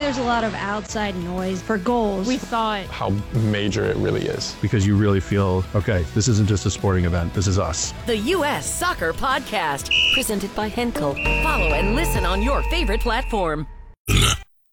there's a lot of outside noise for goals. We saw it. How major it really is. Because you really feel, okay, this isn't just a sporting event. This is us. The U.S. Soccer Podcast, presented by Henkel. Follow and listen on your favorite platform.